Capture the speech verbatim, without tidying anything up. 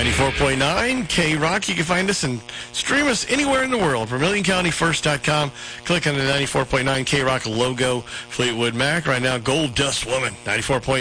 ninety-four point nine K-Rock. You can find us and stream us anywhere in the world. Vermilion County First dot com. Click on the ninety-four point nine K-Rock logo, Fleetwood Mac. Right now, Gold Dust Woman, ninety-four point nine.